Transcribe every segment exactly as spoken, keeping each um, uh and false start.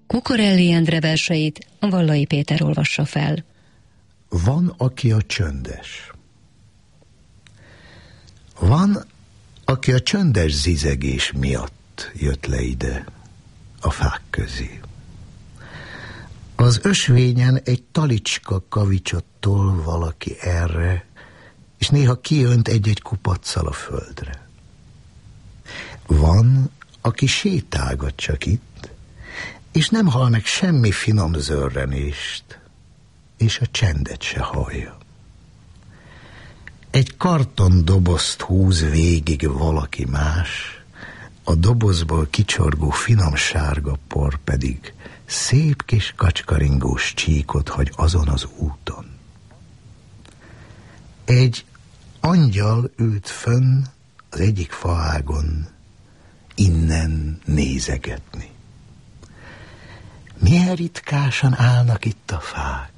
Cucorelli Endre verseit Vallai Péter olvassa fel. Van, aki a csöndes. Van, aki a csöndes zizegés miatt jött le ide, a fák közé. Az ösvényen egy talicska kavicsot tol valaki erre, és néha kiönt egy-egy kupaccal a földre. Van, aki sétálgat csak itt, és nem hall meg semmi finom zörrenést, és a csendet se hallja. Egy kartondobozt húz végig valaki más, a dobozból kicsorgó finom sárga por pedig szép kis kacskaringós csíkot hagy azon az úton. Egy angyal ült fönn az egyik faágon, innen nézegetni. Milyen ritkásan állnak itt a fák.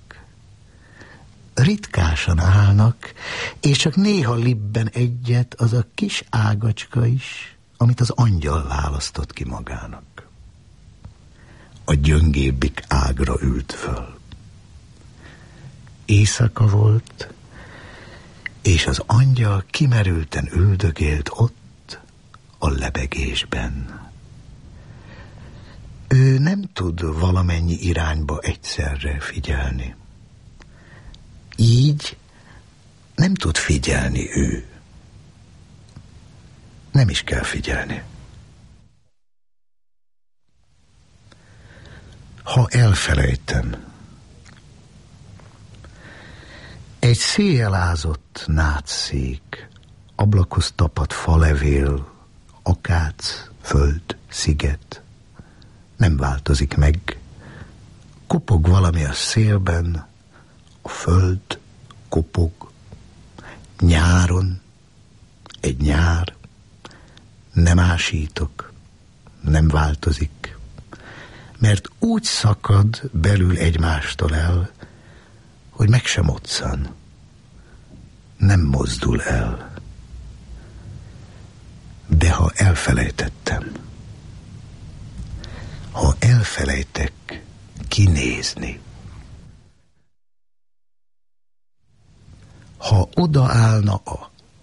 Ritkásan állnak, és csak néha libben egyet az a kis ágacska is, amit az angyal választott ki magának. A gyöngébbik ágra ült föl. Éjszaka volt, és az angyal kimerülten üldögélt ott a lebegésben. Ő nem tud valamennyi irányba egyszerre figyelni. Így nem tud figyelni ő. Nem is kell figyelni. Ha elfelejtem. Egy széjjelázott nátszék, ablakhoz tapadt falevél, akác, föld, sziget. Nem változik meg. Kopog valami a szélben, a föld kopog. Nyáron egy nyár. Nem ásítok, nem változik, mert úgy szakad belül egymástól el, hogy meg sem moccan, nem mozdul el. De ha elfelejtettem, ha elfelejtek kinézni, ha odaállna a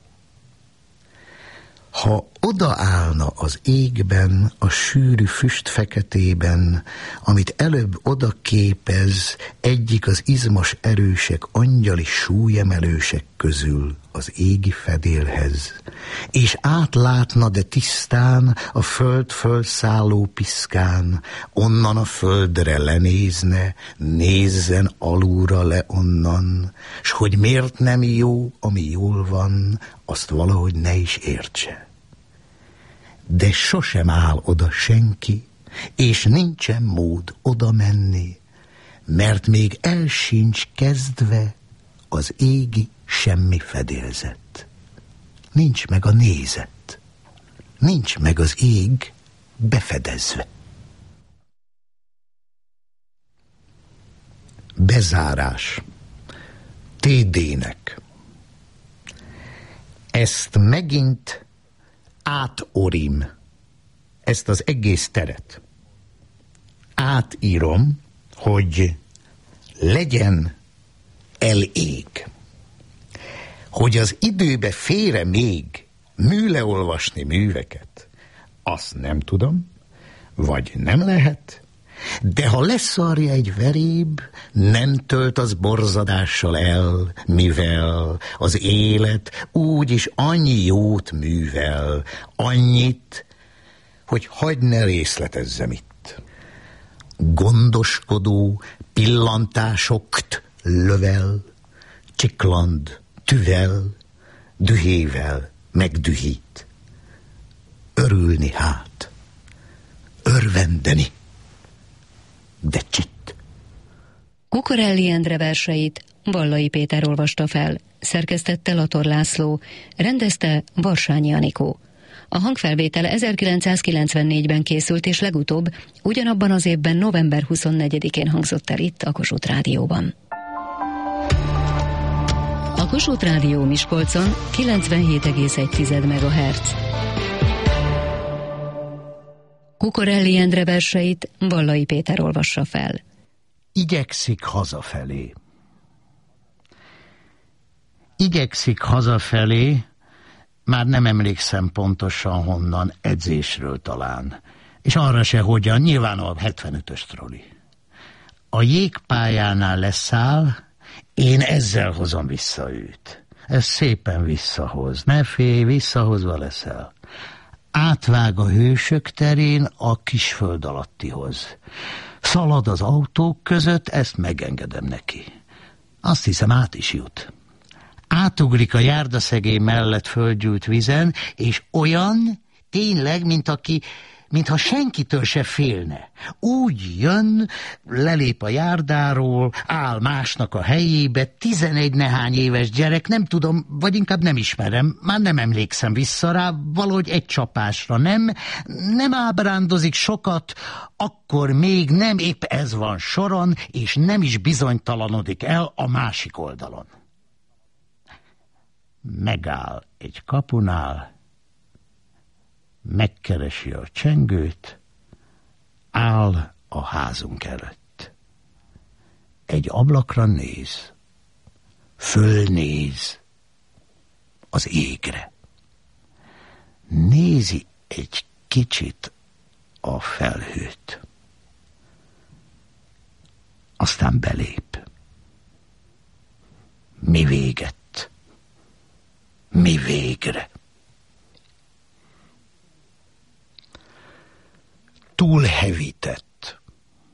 Ha odaállna az égben, a sűrű füst feketében, amit előbb oda képez egyik az izmos erősek, angyali súlyemelősek közül az égi fedélhez, és átlátna, de tisztán a föld fölszálló piszkán, onnan a földre lenézne, nézzen alulra le onnan, s hogy miért nem jó, ami jól van, azt valahogy ne is értse. De sosem áll oda senki, és nincsen mód oda menni, mert még el sincs kezdve az égi semmi fedélzet. Nincs meg a nézet, nincs meg az ég befedezve. Bezárás. té dé-nek. Ezt megint átorim, ezt az egész teret. Átírom, hogy legyen elég. Hogy az időbe félre még műleolvasni műveket, azt nem tudom, vagy nem lehet, de ha leszarja egy veréb, nem tölt az borzadással el, mivel az élet úgyis annyi jót művel, annyit, hogy hagyd ne részletezzem itt. Gondoskodó pillantásokt lövel, csikland, tüvel, dühével megdühít. Örülni hát, örvendeni, de csitt. Cucorelli Endre verseit Vallai Péter olvasta fel, szerkesztette Lator László, rendezte Barsányi Anikó. A hangfelvétel ezerkilencszázkilencvennégyben készült, és legutóbb ugyanabban az évben november huszonnegyedikén hangzott el itt a Kossuth Rádióban. A Kossuth Rádió Miskolcon kilencvenhét egész egy megahertz. Cucorelli Endre verseit Vallai Péter olvassa fel. Igyekszik hazafelé. Igyekszik hazafelé, már nem emlékszem pontosan honnan, edzésről talán. És arra se hogyan, nyilván a hetvenötös troli. A jégpályánál leszáll, én ezzel hozom vissza őt. Ez szépen visszahoz. Ne félj, visszahozva leszel. Átvág a hősök terén a kisföld alattihoz. Szalad az autók között, ezt megengedem neki. Azt hiszem, át is jut. Átugrik a járdaszegély mellett földgyűlt vizen, és olyan, tényleg, mint aki, mintha senkitől se félne. Úgy jön, lelép a járdáról, áll másnak a helyébe, tizenegy nehány éves gyerek, nem tudom, vagy inkább nem ismerem, már nem emlékszem vissza rá, valahogy egy csapásra nem, nem ábrándozik sokat, akkor még nem épp ez van soron, és nem is bizonytalanodik el a másik oldalon. Megáll egy kapunál, megkeresi a csengőt, áll a házunk előtt. Egy ablakra néz, fölnéz az égre. Nézi egy kicsit a felhőt. Aztán belép. Mi véget? Mi végre? Túlhevített.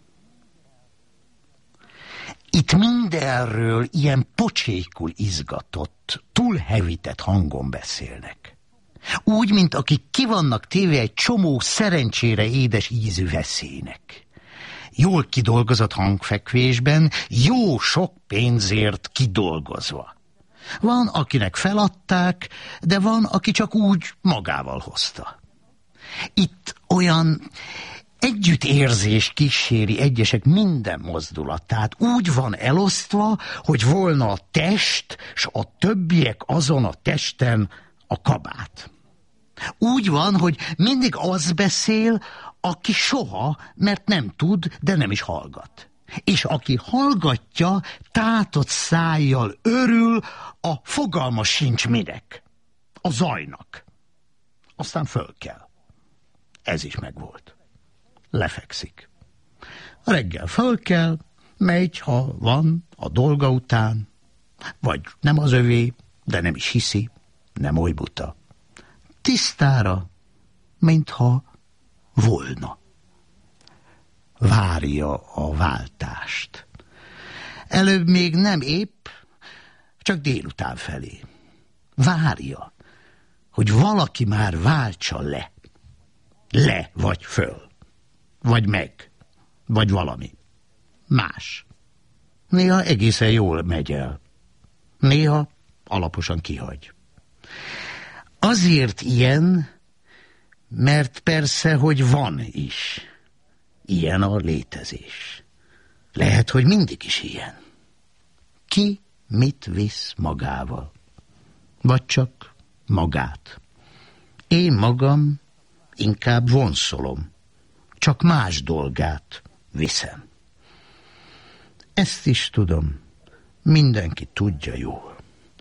Itt mindenről ilyen pocsékul izgatott, túlhevített hangon beszélnek. Úgy, mint akik ki vannak téve egy csomó szerencsére édes ízű veszélynek. Jól kidolgozott hangfekvésben, jó sok pénzért kidolgozva. Van, akinek feladták, de van, aki csak úgy magával hozta. Itt olyan együttérzés kíséri egyesek minden mozdulatát. Úgy van elosztva, hogy volna a test, s a többiek azon a testen a kabát. Úgy van, hogy mindig az beszél, aki soha, mert nem tud, de nem is hallgat. És aki hallgatja, tátott szájjal örül, a fogalma sincs minek. A zajnak. Aztán föl kell. Ez is megvolt. Lefekszik. Reggel föl kell, megy, ha van, a dolga után, vagy nem az övé, de nem is hiszi, nem oly buta. Tisztára, mintha volna. Várja a váltást. Előbb még nem épp, csak délután felé. Várja, hogy valaki már váltsa le. Le vagy föl. Vagy meg. Vagy valami. Más. Néha egészen jól megy el. Néha alaposan kihagy. Azért ilyen, mert persze, hogy van is. Ilyen a létezés. Lehet, hogy mindig is ilyen. Ki mit visz magával? Vagy csak magát. Én magam inkább vonszolom. Csak más dolgát viszem. Ezt is tudom. Mindenki tudja jól.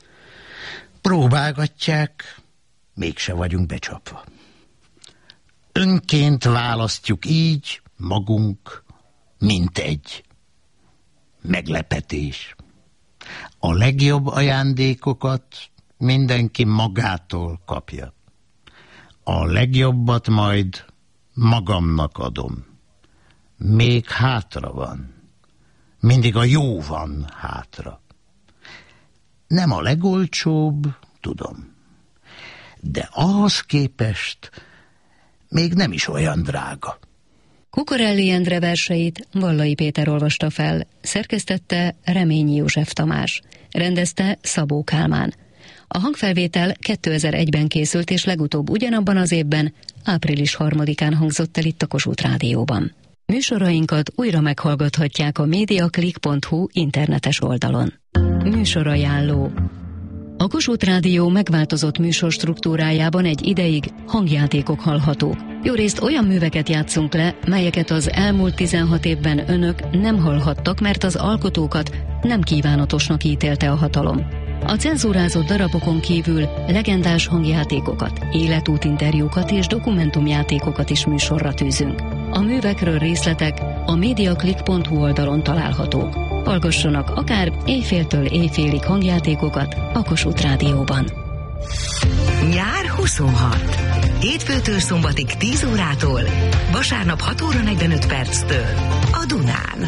Próbálgatják, mégse vagyunk becsapva. Önként választjuk így magunk, mint egy meglepetés. A legjobb ajándékokat mindenki magától kapja. A legjobbat majd magamnak adom. Még hátra van. Mindig a jó van hátra. Nem a legolcsóbb, tudom. De ahhoz képest még nem is olyan drága. Cucorelli Endre verseit Vallai Péter olvasta fel, szerkesztette Reményi József Tamás, rendezte Szabó Kálmán. A hangfelvétel kétezer-egyben készült, és legutóbb ugyanabban az évben, április harmadikán hangzott el itt a Kossuth Rádióban. Műsorainkat újra meghallgathatják a mediaclick pont hu internetes oldalon. Műsorajánló. A Kossuth Rádió megváltozott műsorstruktúrájában egy ideig hangjátékok hallhatók. Jó részt olyan műveket játszunk le, melyeket az elmúlt tizenhat évben önök nem hallhattak, mert az alkotókat nem kívánatosnak ítélte a hatalom. A cenzúrázott darabokon kívül legendás hangjátékokat, életútinterjúkat és dokumentumjátékokat is műsorra tűzünk. A művekről részletek a mediaclick pont hu oldalon találhatók. Hallgassanak akár éjféltől éjfélig hangjátékokat a Kossuth Rádióban. Nyár huszonhat. Hétfőtől szombatig tíz órától, vasárnap hat óra negyvenöt perctől a Dunán.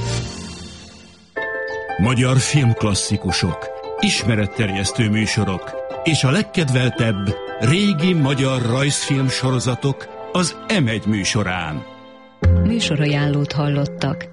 Magyar filmklasszikusok, ismeretterjesztő műsorok és a legkedveltebb régi magyar rajzfilm sorozatok az em egy műsorán. Műsorajánlót hallottak.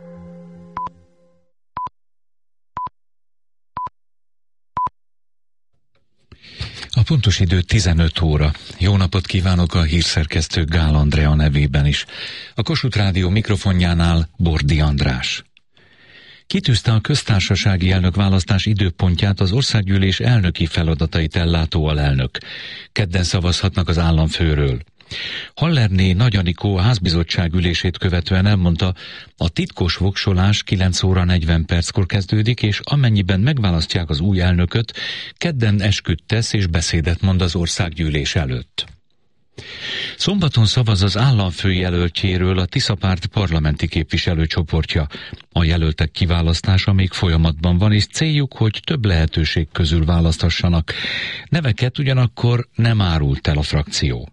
A pontos idő tizenöt óra. Jó napot kívánok a hírszerkesztő Gál Andrea nevében is. A Kossuth Rádió mikrofonjánál Bordi András. Kitűzte a köztársasági elnök választás időpontját az országgyűlés elnöki feladatait ellátó alelnök. Kedden szavazhatnak az államfőről. Hallerné Nagy Anikó a házbizottság ülését követően elmondta, a titkos voksolás kilenc óra negyven perckor kezdődik, és amennyiben megválasztják az új elnököt, kedden esküt tesz és beszédet mond az országgyűlés előtt. Szombaton szavaz az államfő jelöltjéről a Tiszapárt parlamenti képviselőcsoportja. A jelöltek kiválasztása még folyamatban van, és céljuk, hogy több lehetőség közül választhassanak. Neveket ugyanakkor nem árult el a frakció.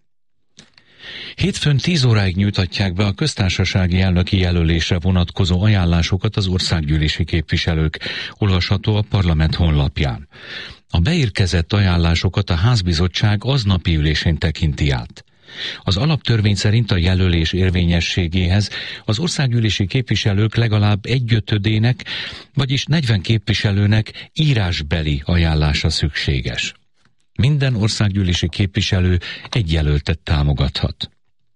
Hétfőn tíz óráig nyújtatják be a köztársasági elnöki jelölésre vonatkozó ajánlásokat az országgyűlési képviselők, olvasható a parlament honlapján. A beérkezett ajánlásokat a házbizottság aznapi ülésén tekinti át. Az alaptörvény szerint a jelölés érvényességéhez az országgyűlési képviselők legalább egyötödének, vagyis negyven képviselőnek írásbeli ajánlása szükséges. Minden országgyűlési képviselő egy jelöltet támogathat.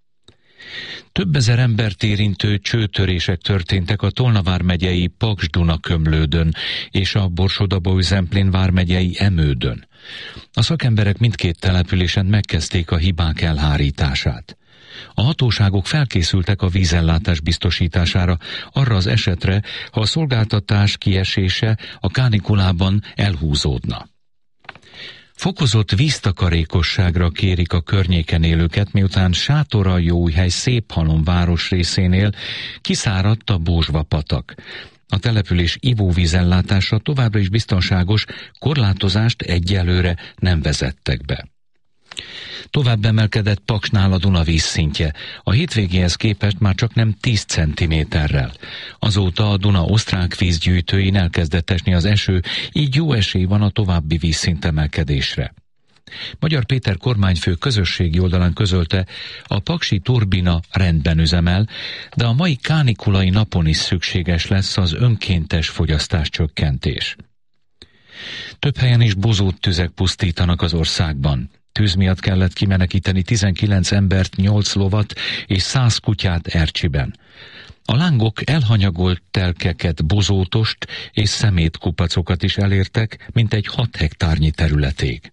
Több ezer embert érintő csőtörések történtek a Tolna vármegyei Paks-Duna-Kömlődön és a Borsod-Abaúj-Zemplén vármegyei Emődön. A szakemberek mindkét településen megkezdték a hibák elhárítását. A hatóságok felkészültek a vízellátás biztosítására arra az esetre, ha a szolgáltatás kiesése a kánikulában elhúzódna. Fokozott víztakarékosságra kérik a környéken élőket, miután Sátoraljóújhely Széphalom városrészénél kiszáradt a Bózsva-patak. A település ivóvízellátása továbbra is biztonságos, korlátozást egyelőre nem vezettek be. Tovább emelkedett Paksnál a Duna vízszintje, a hétvégéhez képest már csak nem tíz centiméterrel. Azóta a Duna osztrák vízgyűjtőin elkezdett esni az eső, így jó esély van a további vízszint emelkedésre. Magyar Péter kormányfő közösségi oldalán közölte, a paksi turbina rendben üzemel, de a mai kánikulai napon is szükséges lesz az önkéntes fogyasztáscsökkentés. Több helyen is bozót tüzek pusztítanak az országban. Tűz miatt kellett kimenekíteni tizenkilenc embert, nyolc lovat és száz kutyát Ercsiben. A lángok elhanyagolt telkeket, bozótost és szemétkupacokat is elértek, mintegy hat hektárnyi területig.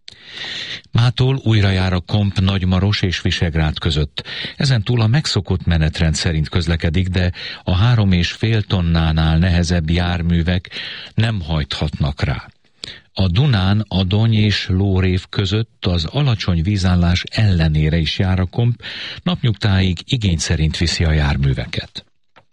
Mától újra jár a Komp Nagymaros és Visegrád között. Ezen túl a megszokott menetrend szerint közlekedik, de a három és fél tonnánál nehezebb járművek nem hajthatnak rá. A Dunán Adony és Lórév között az alacsony vízállás ellenére is jár a Komp, napnyugtáig igény szerint viszi a járműveket.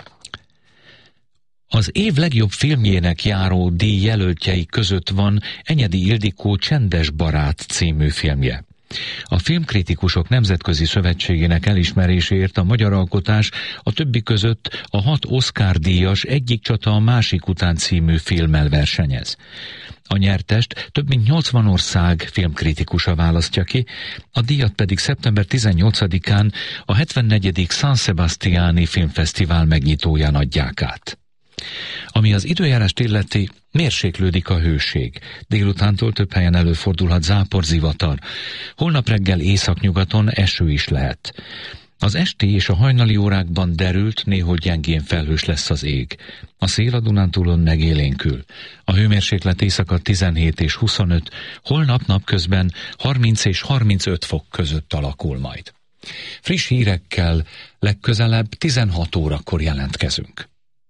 Az év legjobb filmjének járó díj jelöltjei között van Enyedi Ildikó Csendes barát című filmje. A Filmkritikusok Nemzetközi Szövetségének elismeréséért a magyar alkotás a többi között a hat Oscar-díjas Egyik csata a másik után című filmmel versenyez. A nyertest több mint nyolcvan ország filmkritikusa választja ki, a díjat pedig szeptember tizennyolcadikán a hetvennegyedik San Sebastiani Filmfesztivál megnyitóján adják át. Ami az időjárást illeti, mérséklődik a hőség. Délutántól több helyen előfordulhat záporzivatar. Holnap reggel északnyugaton eső is lehet. Az esti és a hajnali órákban derült, néhol gyengén felhős lesz az ég. A szél a Dunántúlon megélénkül. A hőmérséklet éjszaka tizenhét és huszonöt, holnap napközben harminc és harmincöt fok között alakul majd. Friss hírekkel legközelebb tizenhat órakor jelentkezünk.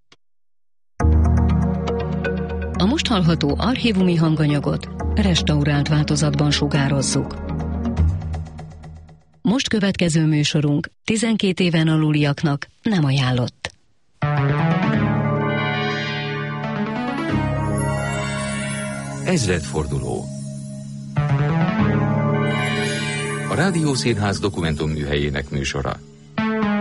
A most hallható archívumi hanganyagot restaurált változatban sugározzuk. Most következő műsorunk tizenkét éven aluliaknak nem ajánlott. Ezredforduló. A Rádiószínház dokumentumműhelyének műsora.